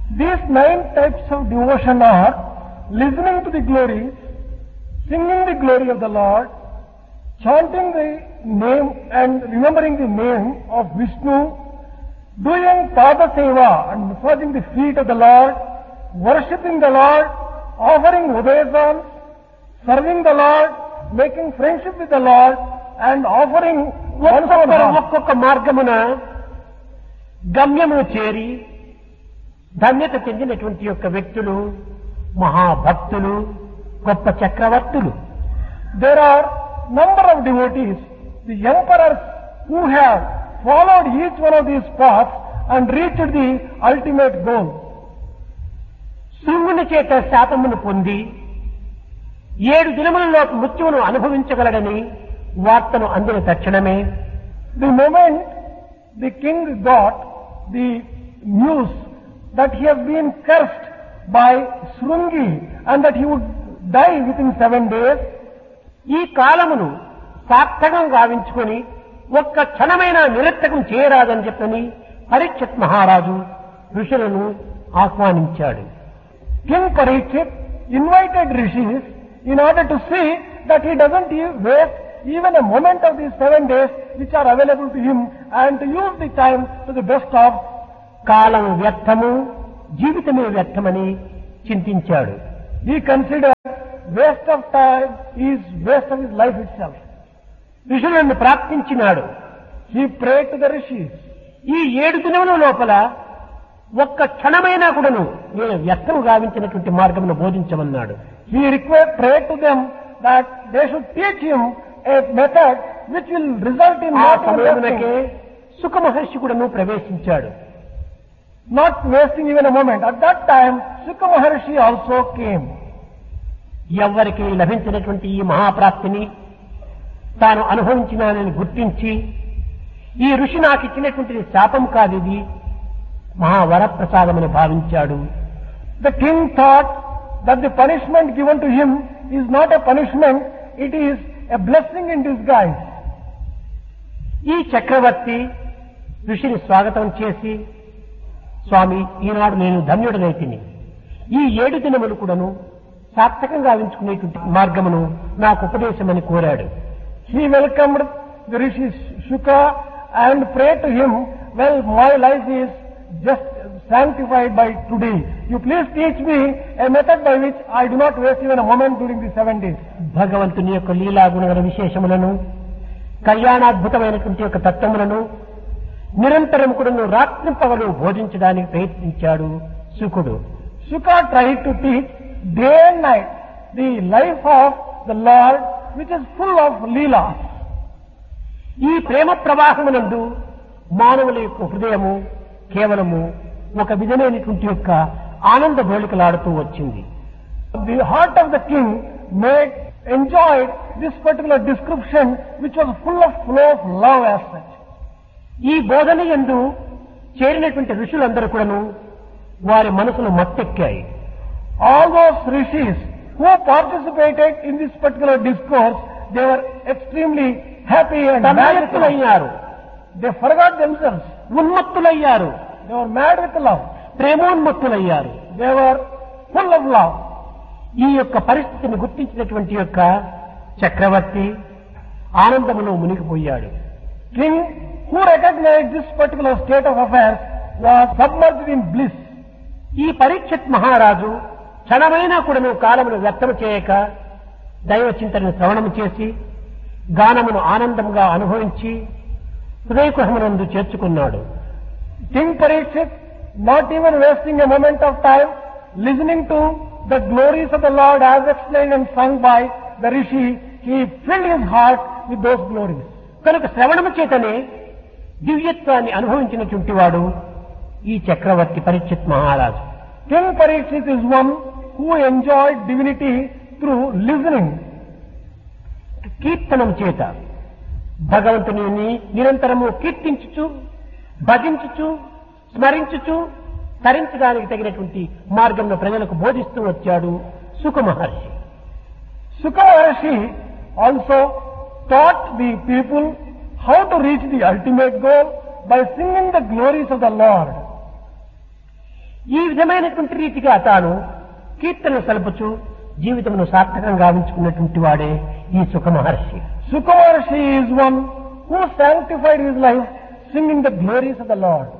These 9 types of devotion are listening to the glories, singing the glory of the Lord, chanting the name and remembering the name of Vishnu, doing Pada Seva and massaging the feet of the Lord, worshipping the Lord, offering obeisance, serving the Lord, making friendship with the Lord, and offering ఒక్కొక్క మార్గమున గమ్యమును చేరి ధన్యత చెందినటువంటి యొక్క వ్యక్తులు మహాభక్తులు గొప్ప చక్రవర్తులు. There are number of devotees, the emperors who have followed each one of these paths and reached the ultimate goal. శృంగుని చేత శాపమును పొంది 7 దినములలో మృత్యువును అనుభవించగలడని వార్తను అందిన తక్షణమే The moment the king got the news that he has been cursed by Srungi and that he would die within 7 days, ఈ కాలమును సార్థకం గావించుకొని ఒక్క క్షణమైన నిరర్థకం చేయరాదని చెప్పని పరీక్షిత్ మహారాజు ఋషులను ఆహ్వానించాడు. King Parikshit invited rishis in order to see that he doesn't waste even a moment of these 7 days which are available to him and to use the time to the best of. కాలం వ్యర్థము, జీవితమే వ్యర్థమని చింతించాడు. He considered waste of time is waste of his life itself. ఋషులను ప్రార్థించినాడు. He prayed to the rishis. ఈ 7 దినముల లోపల ఒక్క క్షణమైనా కూడాను నేను వ్యర్థము గావించినటువంటి మార్గమును బోధించమన్నాడు. He prayed to them that they should teach him a method which will result in ఆ not సమయమునకే wasting, సుఖ మహర్షి కూడాను ప్రవేశించాడు. not wasting even a moment. At that time, Sukha Maharshi also came. ఎవ్వరికి లభించినటువంటి ఈ మహాప్రాప్తిని తాను అనుభవించినానని గుర్తించి ఈ ఋషి నాకు ఇచ్చినటువంటి శాపం కాదు, ఇది మహావరప్రసాదమని భావించాడు. The king thought that the punishment given to him is not a punishment, it is a blessing in disguise. ఈ చక్రవర్తి ఋషిని స్వాగతం చేసి, స్వామి, ఈనాడు నేను ధన్యుడనైతిని. ఈ 7 దినములు కూడాను సార్థకంగా గావించుకునేటువంటి మార్గమును నాకు ఉపదేశమని కోరాడు. He welcomed the rishi Shuka and prayed to him, well, my life is just sanctified by today. You please teach me a method by which I do not waste even a moment during the 7 days. భగవంతుని యొక్క లీలా గుణగణ విశేషములను, కళ్యాణాద్భుతమైనటువంటి యొక్క తత్వములను నిరంతరం కూడాను రాత్రింపగలు బోధించడానికి ప్రయత్నించాడు శుకుడు. Shuka tried to teach day and night the life of the Lord which is full of leela. ఈ ప్రేమ ప్రవాహమునందు మానవుల యొక్క హృదయము కేవలము ఒక విధమైనటువంటి యొక్క ఆనంద బోళికలాడుతూ వచ్చింది. The heart of the king enjoyed this particular description which was full of flow of love as such. ఈ బోధన యందు చేరినటువంటి ఋషులందరూ కూడాను వారి మనసులు మత్తెక్కాయి. All those rishis who participated in this particular discourse, they were extremely happy and mad with love. తన్మయత్తులయ్యారు, They forgot themselves. ఉన్మత్తులయ్యారు, They were mad with love. ప్రేమోన్మత్తులయ్యారు. They were full of love. ఈ యొక్క పరిస్థితిని గుర్తించినటువంటి యొక్క చక్రవర్తి ఆనందములో మునిగిపోయాడు. King who recognized this particular state of affairs was submerged in bliss. ఈ పరీక్షిత్ మహారాజు క్షణమైనా కూడాను కాలమును వ్యర్థము చేయక దైవ చింతనను శ్రవణము చేసి గానమును ఆనందంగా అనుభవించి హృదయకుహమునందు చేర్చుకున్నాడు. King Parikshit, not even wasting a moment of time, listening to the glories of the Lord as explained and sung by the rishi, he filled his heart with those glories. కనుక శ్రవణము చేతనే దివ్యత్వాన్ని అనుభవించినటువంటి వాడు ఈ చక్రవర్తి పరీక్షిత్ మహారాజు. King Parikshit is one who enjoyed divinity through listening. కీర్తనం చేత భగవంతుని నిరంతరము కీర్తించుచు, భజించుచు, స్మరించుచు తరించడానికి తగినటువంటి మార్గంలో ప్రజలకు బోధిస్తూ వచ్చాడు సుఖ మహర్షి. Sukha Maharshi also taught the people how to reach the ultimate goal by singing the glories of the Lord. ఈ విధమైనటువంటి రీతిగా తాను కీర్తనలు సలుపుచు జీవితమును సార్థకంగా గావించుకున్నటువంటి వాడే ఈ సుఖ మహర్షి. Sukha Maharshi is one who sanctified his life singing the glories of the Lord.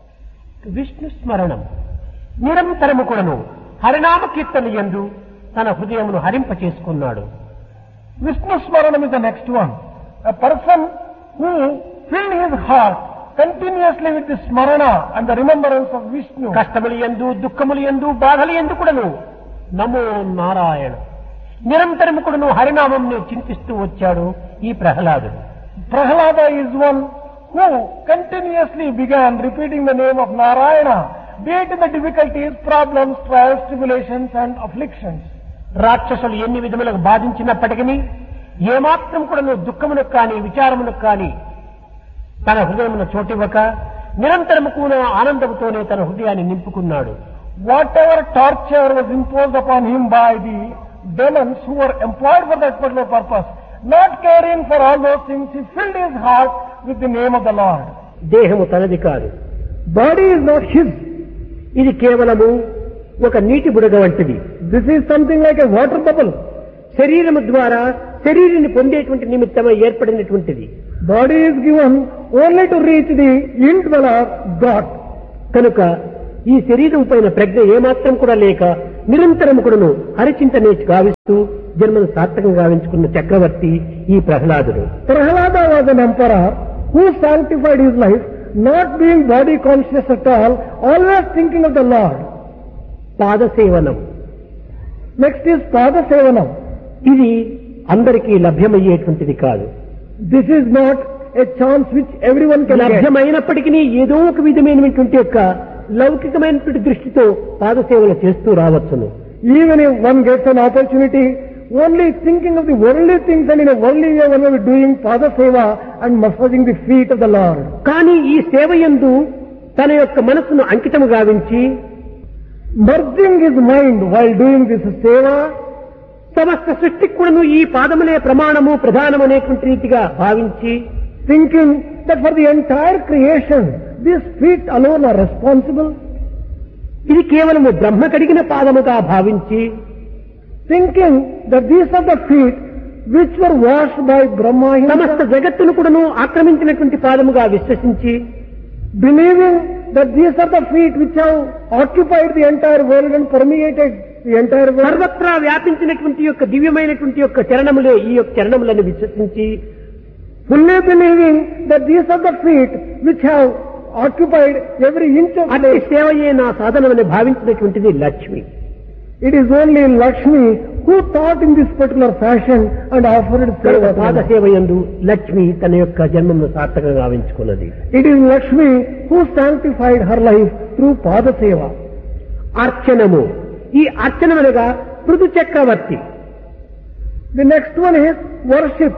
Vishnu స్మరణం నిరంతరము కూడాను హరినామ కీర్తన యందు తన హృదయమును హరింప చేసుకున్నాడు. Vishnu Smaranam is the next one. A person who filled his heart continuously with the Smarana and the remembrance of Vishnu. కష్టములు యందు దుఃఖములు యందు బాధలు యందు కూడాను నమో నారాయణ నిరంతరము కూడాను హరినామంని చింతిస్తూ వచ్చాడు ఈ ప్రహ్లాదుడు. Prahlada is one who continuously began repeating the name of Narayana, be it in the difficulties, problems, trials, tribulations and afflictions. రాక్షసులు ఎన్ని విధములకు బాధించినప్పటికీ ఏమాత్రం కూడాను దుఃఖమునకు కానీ విచారమునకు కానీ తన హృదయమున చోటివ్వక నిరంతరము కూడా ఆనందముతోనే తన హృదయాన్ని నింపుకున్నాడు. Whatever torture was imposed upon him by the demons who were employed for that particular purpose, not caring for all those things, he filled his heart with the name of the Lord. దేహము తనది కాదు, Body is not his. ఇది కేవలము ఒక నీటి బుడగ వంటిది. This is something like a water bubble. శరీరము ద్వారా శరీరాన్ని పొందేటువంటి నిమిత్తమై ఏర్పడినటువంటిది. Body is given only to reach the indwell of God. కనుక ఈ శరీరం పైన ప్రజ్ఞ ఏమాత్రం కూడా లేక నిరంతరము కూడాను హరిచింతనే గావిస్తూ జన్మను సార్థకంగా గావించుకున్న చక్రవర్తి ఈ ప్రహ్లాదుడు. Prahlada was an emperor who sanctified his life, not being body conscious at all, always thinking of the Lord. పాదసేవనం. Next is Pada Sevanam. ఇది అందరికీ లభ్యమయ్యేటువంటిది కాదు. This is not a chance which everyone can get. లభ్యమైనప్పటికీ ఏదో ఒక విధమైనటువంటి యొక్క లౌకికమైనటువంటి దృష్టితో పాదసేవలు చేస్తూ రావచ్చును. Even if one gets an opportunity, only thinking of the worldly things and in a worldly way one will be doing Pada Seva and massaging the feet of the Lord. కానీ ఈ సేవ యందు తన యొక్క మనస్సును అంకితము గావించి merging his mind while doing this Seva, సమస్త సృష్టికి కూడాను ఈ పాదములే ప్రమాణము ప్రధానము అనేటువంటి రీతిగా భావించి thinking that for the entire creation, these feet alone are responsible. ఇది కేవలము బ్రహ్మ కడిగిన పాదముగా భావించి Thinking that these are the feet which were washed by Brahma సమస్త himself. జగత్తును కూడాను ఆక్రమించినటువంటి పాదముగా విశ్వసించి Believing that these are the feet which have occupied the entire world and permeated the entire world. సర్వత్రా వ్యాపించినటువంటి యొక్క దివ్యమైనటువంటి యొక్క చరణములే ఈ యొక్క చరణములను విశ్వసించి Fully believing that these are the feet which have occupied every inch of అట్టి place. సేవయే నా సాధనమని భావించినటువంటిది Lakshmi. It is only Lakshmi who thought in this particular fashion and offered కనుక seva. పాద సేవ యందు లక్ష్మి తన యొక్క జన్మను సార్థకంగా గావించుకున్నది. It is Lakshmi who sanctified her life through Pada Seva. అర్చనము. ఈ అర్చనమనగా పృథు చక్రవర్తి. The next one is worship.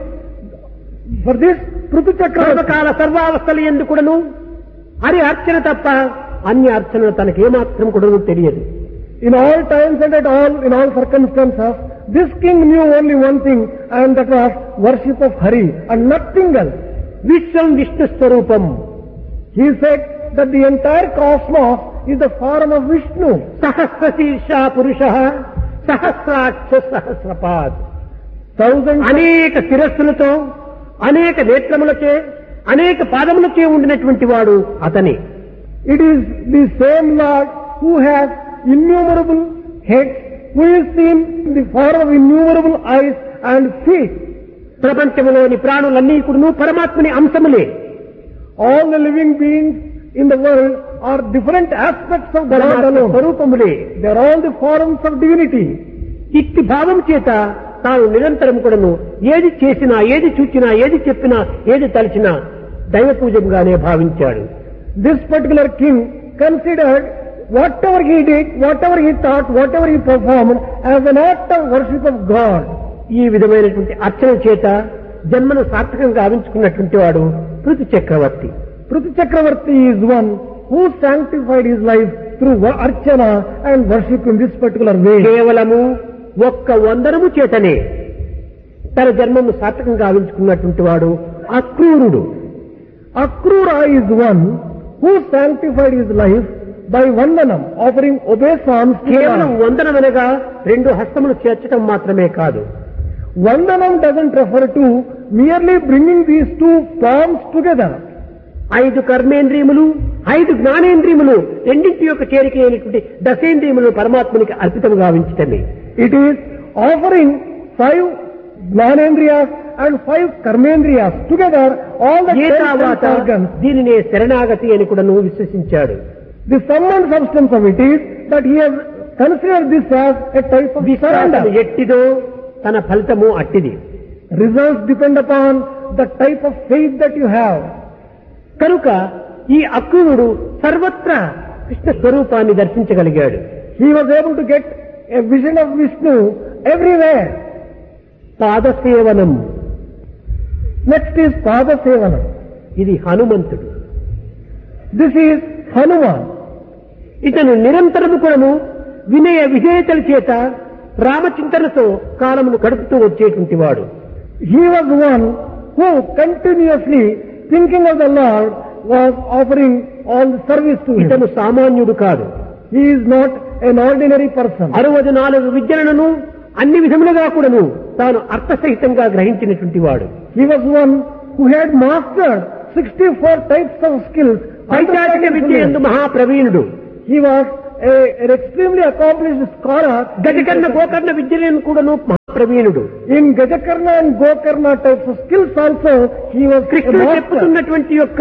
For this, Prithu Chakravarti, సర్వకాల సర్వావస్థల యందు కూడాను హరి అర్చన తప్ప అన్య అర్చనలు తనకి ఏమాత్రం కూడాను తెలియదు. in all times and at all, in all circumstances, this king knew only one thing, and that was worship of Hari and nothing else. విశ్వం విష్ణు స్వరూపం. He said that the entire cosmos is the form of Vishnu. సహస్రశీర్ష పురుష సహస్రాక్ష సహస్రపాద్. Thousands, అనేక శిరస్సులతో అనేక నేత్రములచే అనేక పాదములచే ఉండినటువంటి వాడు అతనే. it is the same Lord who has innumerable heads, who is seen in the form of innumerable eyes and feet. ప్రపంచంలోని ప్రాణులన్నీ కూడా పరమాత్మని అంశములే. All the living beings in the world are different aspects of God పరమాత్మ alone. స్వరూపములే. They are all the forms of divinity. ఇట్టి భావం చేత తాను నిరంతరం కూడాను ఏది చేసినా ఏది చూచినా ఏది చెప్పినా ఏది తలచినా దైవ పూజంగానే భావించాడు. This particular king considered whatever he did, whatever he thought, whatever he performed as an act of worship of God. ఈ విధమైనటువంటి అర్చన చేత జన్మను సార్థకంగా గావించుకున్నటువంటి వాడు పృథు చక్రవర్తి. Prithu Chakravarti is one who sanctified his life through archana and worship in this particular way. కేవలము ఒక్క వందనము చేతనే తన జన్మము సార్థకంగా గావించుకున్నటువంటి వాడు అక్రూరుడు. Akrura is one who sanctified his life by vandanam, offering obeisance to కేవలం God. వందనమనగా రెండు హస్తములు చేర్చడం మాత్రమే కాదు. Vandanam doesn't refer to merely bringing these two palms together. 5 కర్మేంద్రియములు 5 జ్ఞానేంద్రియములు రెండింటి యొక్క చేరిక అయినటువంటి దశేంద్రియములు పరమాత్మనికి అర్పితం గావించటమే. It is offering 5 Jnanendriyas and 5 Karmendriyas together, all the ఏ 10 తర్వాత sense organs. దీనినే శరణాగతి అని కూడా నువ్వు విశ్వసించాడు. The sum and substance of it is that he has considered this as a type of విశ్వాసం surrender. ఎట్టిదో తన ఫలితము అట్టిది. Results depend upon the type of faith that you have. కనుక ఈ అక్రూరుడు సర్వత్రా కృష్ణ స్వరూపాన్ని దర్శించగలిగాడు. He was able to get a vision of Vishnu everywhere. పాదసేవనం, Next is Pada Sevanam. ఇది హనుమంతుడు. This is Hanuman. ఇతను నిరంతరము కూడాను వినయ విధేయతల చేత రామచింతనతో కాలమును గడుపుతూ వచ్చేటువంటి వాడు. He was one who continuously thinking of the Lord was offering all the service to him. ఇతను సామాన్యుడు కాదు. He is not an ordinary person. 64 విద్యలను అన్ని విధములుగా కూడాను తాను అర్థసహితంగా గ్రహించినటువంటి వాడు. He was one who had mastered 64 types of skills. వైచారిక విద్య యందు మహాప్రవీణుడు. He was an extremely accomplished scholar. గజకర్ణ Gokarna విద్యలను కూడాను మహాప్రవీణుడు. In Gajakarna and Gokarna types of skills also, he was a కృష్ణుడు master. చెప్పుతున్నటువంటి యొక్క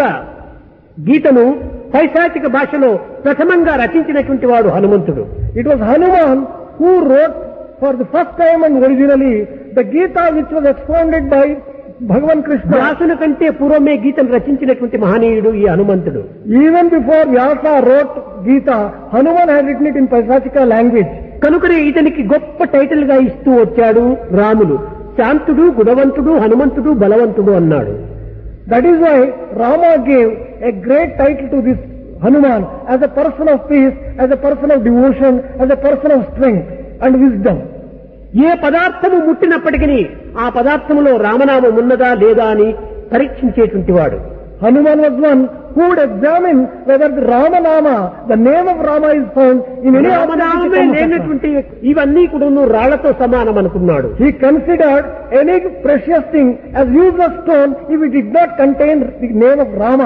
గీతను పైశాచిక భాషలో ప్రథమంగా రచించినటువంటి వాడు హనుమంతుడు. It was Hanuman who wrote for the first time and originally the Gita, which was expounded by Bhagavan Krishna. వ్యాసుని కంటే పూర్వమే గీతను రచించినటువంటి మహనీయుడు ఈ హనుమంతుడు. Even before Vyasa wrote Gita, Hanuman had written it in Paisachika language. కనుకనే ఇతనికి గొప్ప టైటిల్ గా ఇస్తూ వచ్చాడు రాములు. శాంతుడు, గుణవంతుడు, హనుమంతుడు, బలవంతుడు అన్నాడు. That is why Rama gave a great title to this Hanuman as a person of peace, as a person of devotion, as a person of strength and wisdom. ఏ పదార్థము ముట్టినప్పటికీ ఆ పదార్థములో రామనామం ఉన్నదా లేదా అని పరీక్షించేటువంటి వాడు. Hanuman was one who would examine whether the Ramanama, the name of Rama, is found in any రామనామమే object. లేనటువంటి ఇవన్నీ కూడా రాళ్లతో సమానం అనుకున్నాడు. He considered any precious thing as useless stone if it did not contain the name of Rama.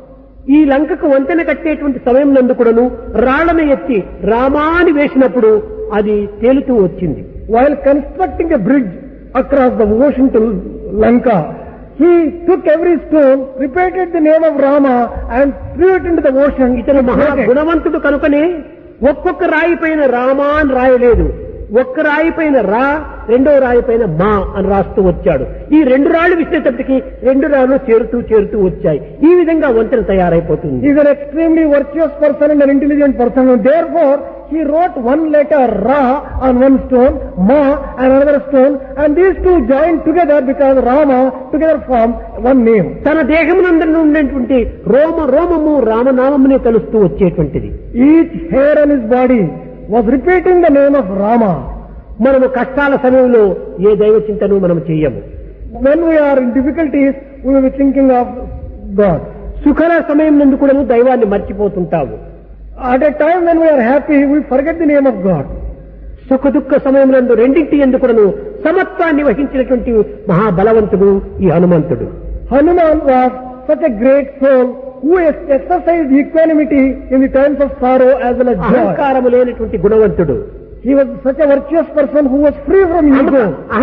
ఈ లంకకు వంతెన కట్టేటువంటి సమయం నందు కూడాను రాళ్లను ఎత్తి రామాని వేసినప్పుడు అది తేలుతూ వచ్చింది. While constructing a bridge across the ocean to Lanka, he took every stone, repeated the name of Rama and threw it into the ocean. ఇతను మహా గుణవంతుడు కనుకనే ఒక్కొక్క రాయి పైన రామా అని రాయలేదు. ఒక్క రాయి పైన రా, రెండో రాయి పైన మా అని రాస్తూ వచ్చాడు. ఈ 2 రాళ్లు విసిరేటప్పటికి 2 రాళ్లు చేరుతూ వచ్చాయి. ఈ విధంగా వంతెన తయారైపోతుంది. He is an extremely virtuous person and an intelligent person. And therefore, he wrote one letter Ra on one stone, Ma on another stone, and these two joined together because Rama together form one name. తన దేహమునందరిలో ఉండేటువంటి రోమము రామనామమునే కలుస్తూ వచ్చేటువంటిది. Each hair on his body was repeating the name of Rama. మనము కష్టాల సమయంలో ఏ దైవ చింతను మనం చెయ్యము. When we are in difficulties, we will be thinking of God. సుఖల సమయం నందు కూడా దైవాన్ని మర్చిపోతుంటాము. At a time when we are happy, we forget the name of God. సుఖ దుఃఖ సమయం నందు రెండింటి యందు కూడాను సమత్వాన్ని వహించినటువంటి మహాబలవంతుడు ఈ హనుమంతుడు. Hanuman was such a great soul who exercised equanimity in the times of sorrow as well as joy. అహంకారము లేనటువంటి గుణవంతుడు. He was such a virtuous person who was free from ego.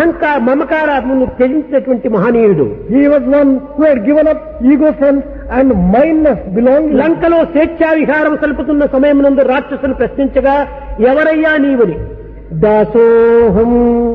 మమకారమును త్యజించినటువంటి మహనీయుడు. He was one who had given up ego sense and mindness belonging. లంకలో స్వేచ్ఛా విహారం సలుపుతున్న సమయం నందు రాక్షసులు ప్రశ్నించగా ఎవరయ్యా నీవని, దాసోహం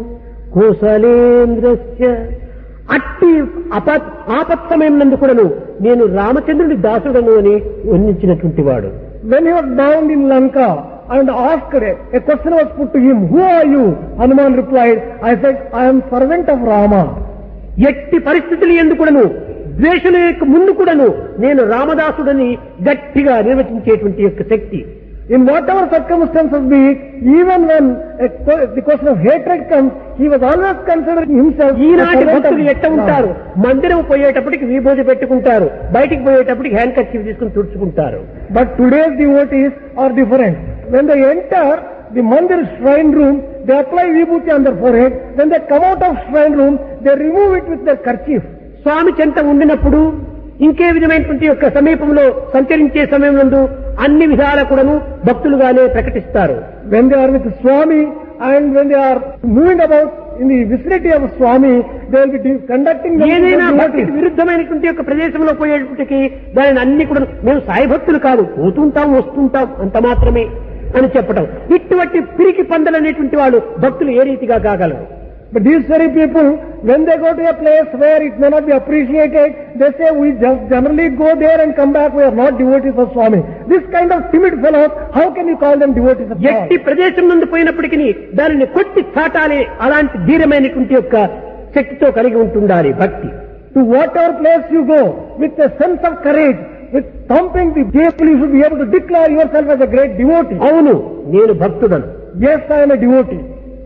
కోసలేంద్రస్య, అట్టి ఆపత్ సమయం నందు కూడాను నేను రామచంద్రుడి దాసుడను అని వర్ణించినటువంటి వాడు. When he was bound in Lanka and asked, a question was put to him, who are you? Hanuman replied, I said, I am servant of Rama. ఎట్టి పరిస్థితులు యందు కూడాను ద్వేషుల యొక్క ముందు కూడాను నేను రామదాసుడని గట్టిగా నిర్వచించేటువంటి యొక్క శక్తి. In whatever circumstances be it, even when the question of hatred comes, he was always considering himself. ఈనాటి భక్తులు ఎట్ట ఉంటారు? మందిరం పోయేటప్పటికి విభూతి పెట్టుకుంటారు, బయటికి పోయేటప్పటికి హ్యాండ్ కర్చీఫ్ తీసుకుని తుడుచుకుంటారు. But today's devotees are different. When they enter the mandir shrine room, they apply vibhuti on their forehead. When they come out of shrine room, they remove it with their kerchief. స్వామి చెంత ఉండినప్పుడు ఇంకే విధమైనటువంటి యొక్క సమీపంలో సంచరించే సమయంలో అన్ని విధాల కూడాను భక్తులుగానే ప్రకటిస్తారు. When they are with Swami and when they are moving about in the vicinity of Swami, they will be conducting ఏదైనా భక్తికి విరుద్ధమైనటువంటి యొక్క ప్రదేశంలో పోయేటప్పటికి దానిని అన్ని కూడా మేము సాయి భక్తులు కాదు, పోతుంటాం వస్తుంటాం అంత మాత్రమే అని చెప్పటం. ఇటువంటి పిరికి పందలు అనేటువంటి వాళ్ళు భక్తులు ఏ రీతిగా కాగలరు? But these very people, when they go to a place where it may not be appreciated, they say we just generally go there and come back, we are not devotees of Swami. This kind of timid fellows, how can you call them devotees of Swami? ఎట్టి ప్రదేశం నుండి పోయినప్పటికీ దానిని కొట్టి చాటాలి, అలాంటి ధీరమైనటువంటి యొక్క శక్తితో కలిగి ఉంటుండాలి భక్తి. To whatever place you go, with a sense of courage, with thumping the table, you should be able to declare yourself as a great devotee. అవును, నేను భక్తుడను. Yes, I am a devotee.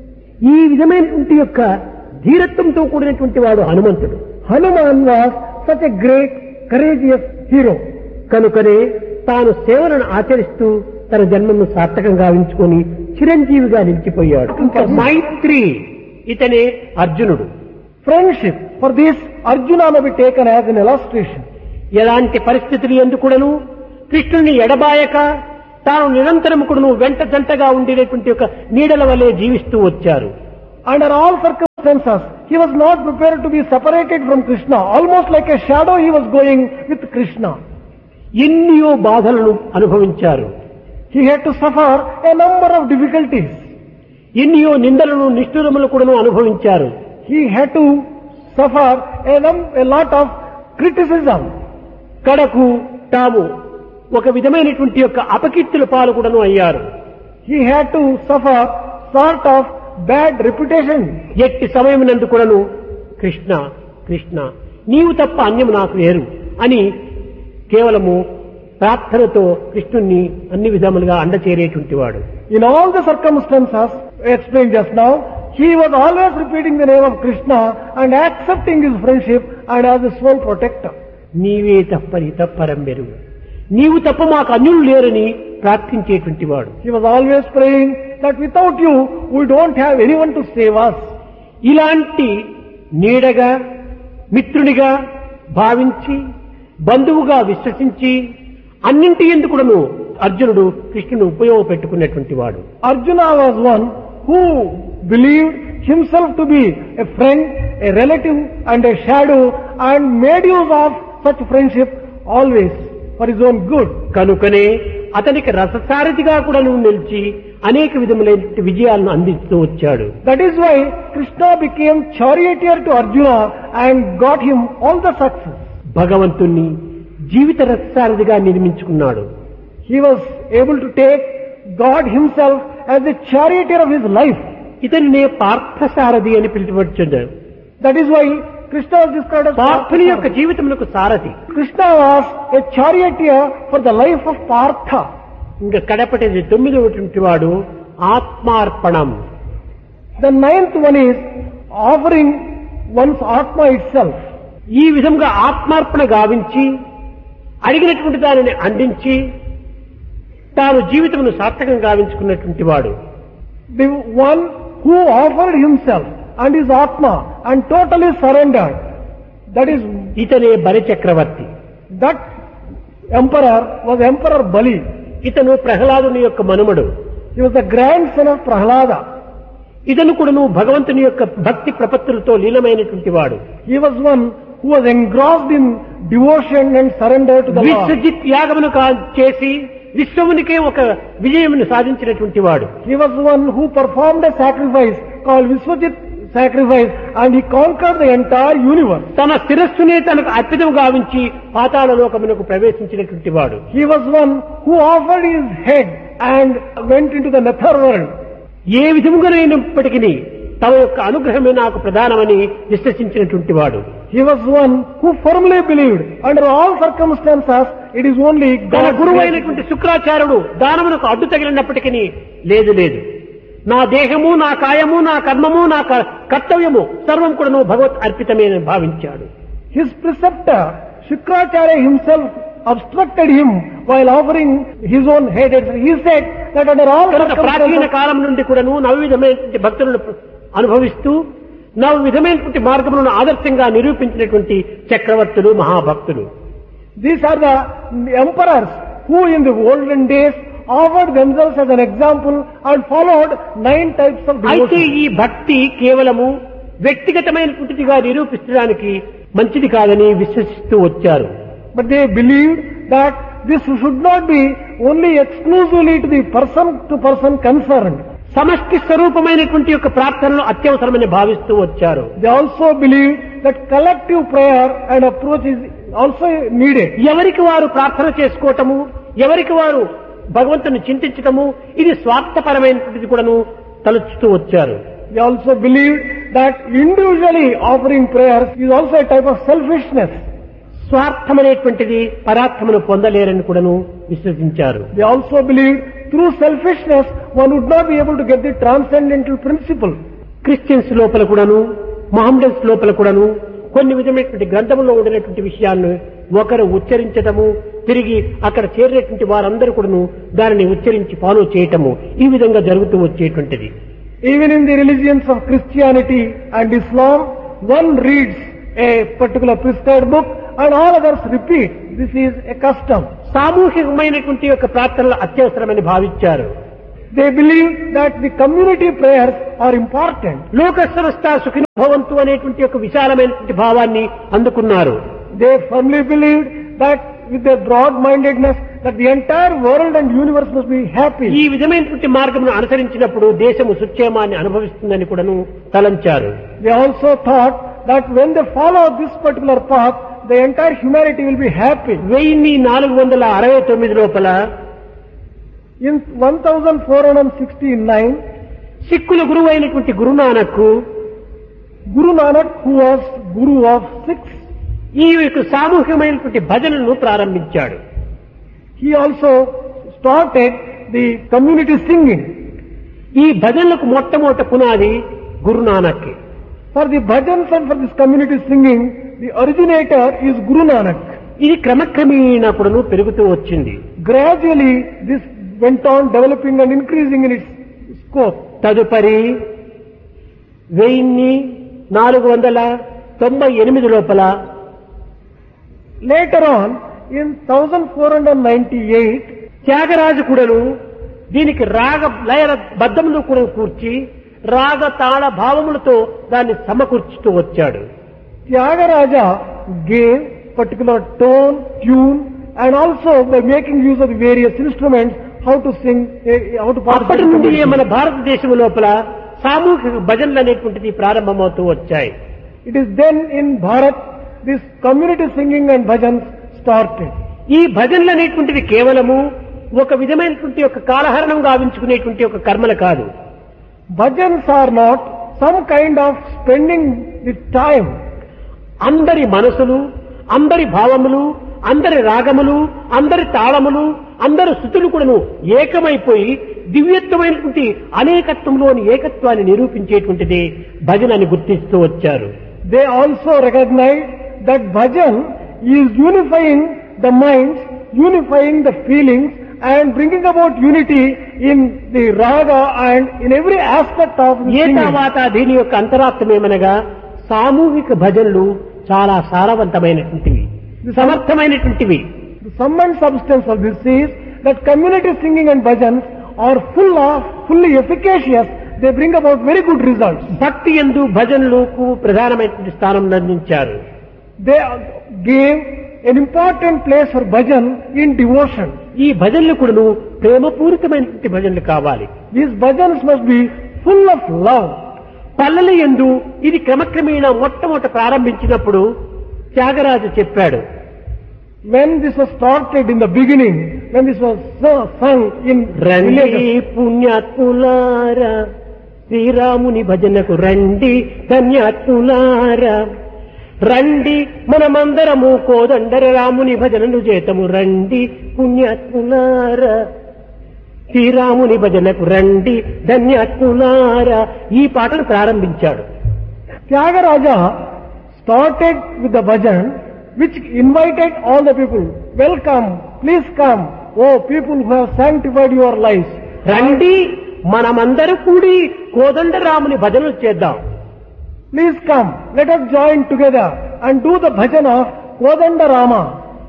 ఈ విధమైనటువంటి యొక్క ధీరత్వంతో కూడినటువంటి వాడు హనుమంతుడు. Hanuman was such a great, courageous hero. కనుకనే తాను సేవలను ఆచరిస్తూ తన జన్మను సార్థకంగా ఉంచుకొని చిరంజీవిగా నిలిచిపోయాడు. మైత్రి, ఇతనే అర్జునుడు. Friendship, for this Arjuna may be taken as an illustration. ఎలాంటి పరిస్థితులు ఎందుకుడను కృష్ణుని ఎడబాయక తాను నిరంతరము కూడాను వెంట జంటగా ఉండేటువంటి ఒక నీడల వలె జీవిస్తూ వచ్చారు. Under all circumstances, he was not prepared to be separated from Krishna. Almost like a shadow he was going with Krishna. ఎన్నో బాధలను అనుభవించారు. He had to suffer a number of difficulties. ఎన్నో నిందలను నిష్ఠురములు కూడాను అనుభవించారు. He had to suffer a lot of criticism. కడకు తాము ఒక విధమైనటువంటి యొక్క అపకీర్తుల పాలు కూడాను అయ్యారు. He had to suffer sort of bad reputation. ఎట్టి సమయమునందు కూడాను కృష్ణ కృష్ణ నీవు తప్ప అన్యము నాకు లేరు అని కేవలము ప్రార్థనతో కృష్ణుణ్ణి అన్ని విధములుగా అండచేరేటువంటి వాడు. In all the circumstances explained just now, he was always repeating the name of Krishna and accepting his friendship and as his sole protector. నీవే తప్పని తప్పరం మెరుగు, నీవు తప్ప మాకు అన్యులు లేరని ప్రార్థించేటువంటి వాడు. He was always praying that without you, we don't have anyone to save us. ఇలాంటి నీడగా మిత్రునిగా భావించి బంధువుగా విశ్వసించి అన్నింటి ఎందుకును అర్జునుడు కృష్ణుని ఉపయోగపెట్టుకున్నటువంటి వాడు. Arjuna was one who believed himself to be a friend, a relative and a shadow and made use of such friendship always for his own good. కనుకనే అతనికి రససారథిగా కూడా నిలిచి అనేక విధములైన విజయాలను అందిస్తూ వచ్చాడు. That is why Krishna became charioteer to Arjuna and got him all the success. భగవంతుణ్ణి జీవిత రససారథిగా నిర్మించుకున్నాడు. He was able to take God himself as the charioteer of his life. ఇతన్నే Parthasarathi అని పిలువబడుచున్నాడు. That is why Krishna was described as పార్థుని యొక్క జీవితములకు సారథి. Krishna was a charioteer for the life of Partha. ఇంకా కడపటి 9వ వాడు ఆత్మార్పణం. The 9th one is offering one's Atma itself. ఈ విధంగా ఆత్మార్పణ గావించి అడిగినటువంటి దానిని అందించి తాను జీవితమును సార్థకం గావించుకున్నటువంటి వాడు. The one who offered himself and his Atma and totally surrendered. That is, ఇతనే బలి చక్రవర్తి. that emperor was Emperor Bali. ఇతను ప్రహ్లాదుని యొక్క మనుమడు. He was the grandson of Prahlada. ఇతను కూడాను భగవంతుని యొక్క భక్తి ప్రపత్తులతో లీనమైనటువంటి వాడు. He was one who was engrossed in devotion and surrender to the Lord. Vishwajit యాగమును చేసి విశ్వమునికే ఒక విజయమును సాధించినటువంటి వాడు. He was one who performed a sacrifice called Vishwajit sacrifice and he conquered the entire universe. తన శిరస్సునే తనకు అర్పితం గావించి పాతాళ లోకమునకు ప్రవేశించినటువంటి వాడు. He was one who offered his head and went into the nether world. ఏ విధముగానైనప్పటికీ తమ యొక్క అనుగ్రహమే నాకు ప్రధానమని విశ్వసించినటువంటి వాడు. He was one who firmly believed under all circumstances it is only తన God's గురువు grace. అయినటువంటి శుక్రాచార్యుడు దానమునకు అడ్డు తగిలినప్పటికీ లేదు నా దేహము నా కాయము నా కర్మము నా కర్తవ్యము సర్వం కూడా భగవత్ అర్పితమే అని భావించాడు. His preceptor Shukracharya himself obstructed him while offering his own head. He said that under all కనుక ప్రాచీన circumstances కాలం నుండి కూడాను నవవిధమైనటువంటి భక్తులను అనుభవిస్తూ నవవిధమైనటువంటి మార్గములను ఆదర్శంగా నిరూపించినటువంటి చక్రవర్తులు మహాభక్తులు. these are the emperors who in the olden days offered themselves as an example and followed 9 types of అయితే devotion. ఈ భక్తి కేవలము వ్యక్తిగతమైనటువంటిదిగా నిరూపించడానికి మంచిది కాదని విశ్వసిస్తూ వచ్చారు. But they believed that this should not be only exclusively to the person to person concerned. సమష్టి స్వరూపమైనటువంటి యొక్క ప్రార్థనలు అత్యవసరమని భావిస్తూ వచ్చారు. They also believed that collective prayer and approach is also needed. ఎవరికి వారు ప్రార్థన చేసుకోవటము, ఎవరికి వారు భగవంతుని చింతించటము ఇది స్వార్థపరమైనటువంటిది కూడాను తలుచుతూ వచ్చారు. They also believed that individually offering prayers is also a type of selfishness. స్వార్థమనేటువంటిది పరార్థమును పొందలేరని కూడాను విశ్వసించారు. They also believed through selfishness one would not be able to get the transcendental principle. Christians లోపల కూడాను మహమ్మడన్స్ లోపల కూడాను కొన్ని విధమైనటువంటి గ్రంథములో ఉండినటువంటి విషయాలను ఒకరు ఉచ్చరించటము, తిరిగి అక్కడ చేరినటువంటి వారందరూ కూడాను దానిని ఉచ్చరించి ఫాలో చేయటము ఈ విధంగా జరుగుతూ వచ్చేటువంటిది. Even in the religions of Christianity and Islam, one reads a particular prescribed book and all others repeat. This is a custom. సామూహికమైనటువంటి యొక్క ప్రార్థనలు అత్యవసరమని భావించారు. They believe that the community prayers are important. లోక సమస్త సుఖినో భవంతు అనేటువంటి యొక్క విశాలమైనటువంటి భావాన్ని అందుకున్నారు. They firmly believed that with their broad-mindedness that the entire world and universe must be happy. ఈ విధమైనటువంటి మార్గమును అనుసరించినప్పుడు దేశము సుక్షేమాన్ని అనుభవిస్తుందని కూడాను తలంచారు. They also thought that when they follow this particular path, the entire humanity will be happy. 1469 లోపల In 1469, సిక్కుల గురువు అయినటువంటి Guru Nanak Guru Nanak, who was Guru of Sikhs, ఈ యొక్క సామూహికమైనటువంటి భజనలను ప్రారంభించాడు. he also started the community singing. ఈ భజనలకు మొట్టమొదట పునాది Guru Nanak. For the bhajans and for this community singing, the originator is Guru Nanak. ఇది క్రమక్రమేణా కూడాను పెరుగుతూ వచ్చింది. Gradually, this went on developing and increasing in its scope. తదుపరి 1498 లోపల Later on, in 1498, త్యాగరాజు కూడాను దీనికి రాగ లయ బద్ధములు కూడా కూర్చి రాగ తాళ భావములతో దాన్ని సమకూర్చుతూ వచ్చాడు. Tyagaraja gave particular tone, tune, and also by making use of the various instruments, how to sing, how to అప్పటి participate. నుండి మన భారతదేశం లోపల సామూహిక భజనలు అనేటువంటిది ప్రారంభమవుతూ వచ్చాయి. It is then in Bharat, this community singing and bhajans started. ఈ భజనలు అనేటువంటివి కేవలము ఒక విధమైనటువంటి ఒక కాలహరణం గావించుకునేటువంటి ఒక కర్మలు కాదు. Bhajans are not some kind of spending the time. అందరి మనసులు, అందరి భావములు, అందరి రాగములు, అందరి తాళములు, అందరి స్థుతులు కూడాను ఏకమైపోయి దివ్యత్వమైనటువంటి అనేకత్వంలోని ఏకత్వాన్ని నిరూపించేటువంటిది భజన అని గుర్తిస్తూ వచ్చారు. They also recognize that bhajan is unifying the minds, unifying the feelings, and bringing about unity in the raga and in every aspect of the A singing. తర్వాత దీని యొక్క అంతరార్థమేమనగా సామూహిక భజనలు చాలా సారవంతమైనటువంటివి, సమర్థమైనటువంటివి. The sum and substance of this is that community singing and bhajans are fully efficacious. They bring about very good results. భక్తి యందు భజనలకు ప్రధానమైనటువంటి స్థానం అందించారు. They gave an important place for bhajan in devotion. ఈ భజనలు కూడాను ప్రేమపూరితమైనటువంటి భజనలు కావాలి. These bhajans must be full of love. పల్లెల యందు ఇది క్రమక్రమేణా మొట్టమొదట ప్రారంభించినప్పుడు త్యాగరాజు చెప్పాడు, When this was started in the beginning, when this was sung in రండి villages, పుణ్యాత్ములారా శ్రీరాముని భజనకు రండి ధన్యాత్ములారా, రండి మనమందరము కోదండర రాముని భజనలు చేతము రండి పుణ్యాత్ములారా, శ్రీరాముని భజనకు రండి ధన్యాత్ములారా. ఈ పాటను ప్రారంభించాడు. Tyagaraja started with the bhajan which invited all the people. Welcome, please come, oh people who have sanctified your lives. రండి మనమందరూ కూడి కోదండరాముని భజనలు చేద్దాం. Please come, let us join together and do the bhajan of Kodandarama.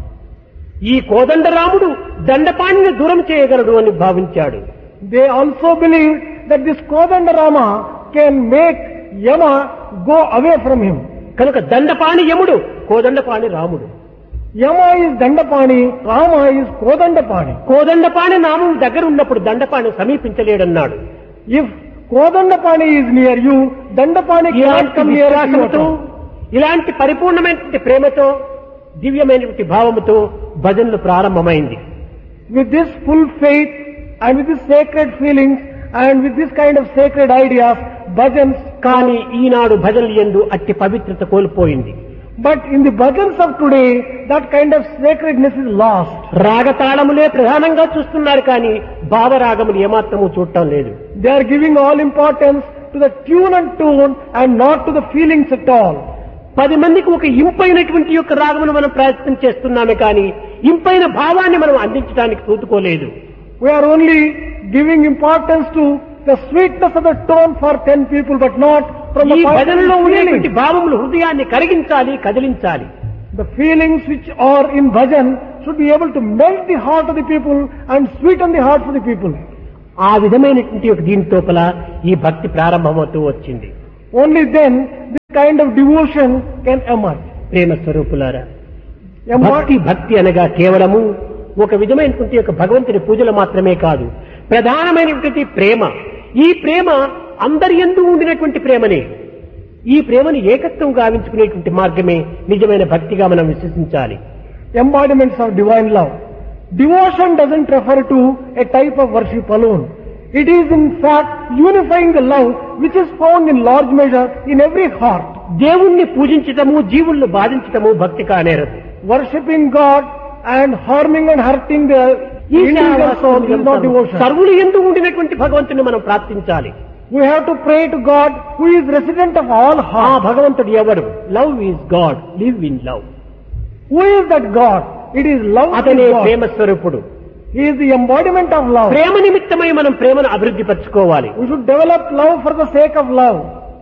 ఈ కోదండరాముడు దండపాణిని దూరం చేయగలడు అని భావించాడు. They also believe that this Kodandarama can make Yama go away from him. కనుక దండపాణి యముడు, కోదండపాణి రాముడు. Yama is Dandapani, Rama is Kodandapani. Kodandapani నామం దగ్గర ఉన్నప్పుడు Dandapani సమీపించలేడన్నాడు. If Kodandapani is near you, Dandapani cannot ఇలాంటి come near విశ్వాసంతో, you. ఇలాంటి పరిపూర్ణమైనటువంటి ప్రేమతో, దివ్యమైనటువంటి భావముతో భజనలు ప్రారంభమైంది. With this full faith and with this sacred feelings and with this kind of sacred ideas, bhajans. కానీ ఈనాడు భజనలు యందు అట్టి పవిత్రత కోల్పోయింది. But in the bhajans of today, that kind of sacredness is lost. రాగతాళములే ప్రధానంగా చూస్తున్నారు కానీ భావరాగములు ఏమాత్రము చూడటం లేదు. They are giving all importance to the tune and tone and not to the feelings at all. 10 మందికి ఒక ఇంపైనటువంటి యొక్క రాగమును మనం ప్రయత్నం చేస్తున్నామే కానీ ఇంపైన భావాన్ని మనం అందించడానికి చూసుకోలేదు. We are only giving importance to the sweetness of the tone for 10 people, but not from the ఈ భజనలో ఉండేటువంటి feelings. భావములు హృదయాన్ని కరిగించాలి, కదిలించాలి. The feelings which are in bhajan should be able to melt the heart of the people and sweeten the hearts of the people. ఆ విధమైనటువంటి ఒక దీనితోపల ఈ భక్తి ప్రారంభమవుతూ వచ్చింది. Only then this kind of devotion can emerge. ప్రేమ స్వరూపులారా, భక్తి భక్తి అనగా కేవలము ఒక విధమైనటువంటి ఒక భగవంతుని పూజలు మాత్రమే కాదు, ప్రధానమైనటువంటి ప్రేమ. ఈ ప్రేమ అందరి యందు ఉండినటువంటి ప్రేమనే. ఈ ప్రేమను ఏకత్వం గావించుకునేటువంటి మార్గమే నిజమైన భక్తిగా మనం విశ్వసించాలి. Embodiments of divine love. Devotion doesn't refer to a type of worship alone. It is in fact unifying the love which is found in large measure in every heart. దేవుణ్ణి పూజించటము, జీవులను బాధించటము భక్తి కానేరదు. Worshipping God and harming and hurting the individual soul is not devotion. సర్వులు యందు ఉండినటువంటి భగవంతుని మనం ప్రార్థించాలి. We have to pray to God who is resident of all ఆ hearts. భగవంతుడు ఎవరు? Love is God, live in love. Who is that God? It is love. అతనే is God. ప్రేమ స్వరూపుడు. He is the embodiment of love. ప్రేమ నిమిత్తమై మనం ప్రేమను అభివృద్ధి పరచుకోవాలి. We should develop love for the sake of love.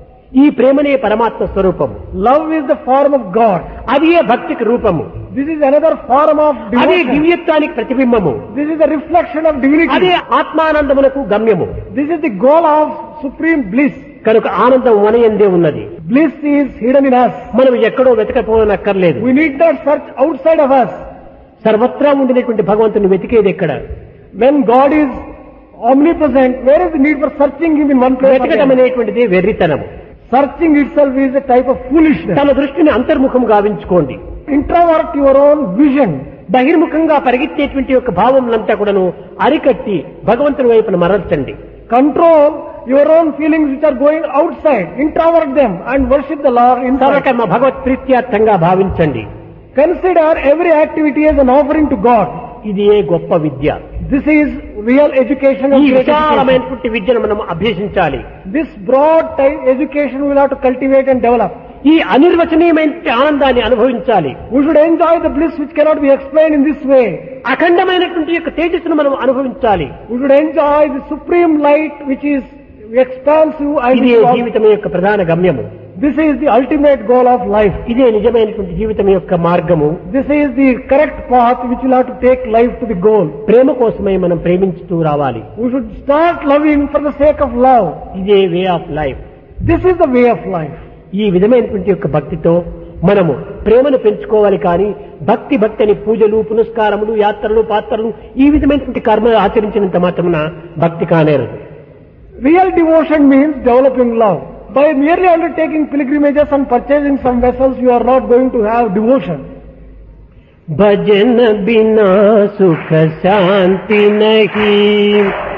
ఈ ప్రేమనే పరమాత్మ స్వరూపము. Love is the form of God. అది ఏ భక్తికి రూపము. This is another form of అదే devotion. దివ్యత్వానికి ప్రతిబింబము. This is the reflection of divinity. అదే ఆత్మానందమునకు గమ్యము. This is the goal of supreme bliss. కనుక ఆనందం మన యందే ఉన్నది. Bliss is hidden in us. మనం ఎక్కడో వెతకపోనక్కర్లేదు. We need not search outside of us. సర్వత్రా ఉండినటువంటి భగవంతుని వెతికేది ఎక్కడ? When God is omnipresent, where is the need for searching Him in one place? వెతకటం again? అనేటువంటిది వెర్రితనము. Searching itself is a type of foolishness. తన దృష్టిని అంతర్ముఖం గావించుకోండి. Introvert your own vision. బహిర్ముఖంగా పరిగెత్తేటువంటి యొక్క భావములంతా కూడాను అరికట్టి భగవంతుని వైపున మరల్చండి. Control your own feelings which are going outside. Introvert them and worship the Lord inside. సర్వకర్మ భగవత్ ప్రీత్యార్థంగా భావించండి. Consider every activity as an offering to God. ఇది ఏ గొప్ప విద్య. This is real education and ఈ great education. విశాలమైనటువంటి విద్యను మనం అభ్యసించాలి. This broad type education we will have to cultivate and develop. ఈ అనిర్వచనీయమైన ఆనందాన్ని అనుభవించాలి. We should enjoy the bliss which cannot be explained in this way. అఖండమైనటువంటి యొక్క తేజస్సును మనం అనుభవించాలి. We should enjoy the supreme light which is expansive and ఇదే జీవితం యొక్క ప్రధాన గమ్యము. this is the ultimate goal of life. ఇదే నిజమైనటువంటి జీవితం యొక్క మార్గము. This is the correct path which will have to take life to the goal. ప్రేమ కోసమై మనం ప్రేమించుతూ రావాలి. We should start loving for the sake of love. ఇదే way of life. This is the way of life. ఈ విధమైనటువంటి యొక్క భక్తితో మనము ప్రేమను పెంచుకోవాలి. కానీ భక్తి అని పూజలు, పునస్కారములు, యాత్రలు, పాత్రలు ఈ విధమైనటువంటి కర్మలు ఆచరించినంత మాత్రమున భక్తి కానేరదు. Real devotion means developing love. By merely undertaking pilgrimages and purchasing some vessels, you are not going to have devotion. भजन बिना सुख शांति नहीं,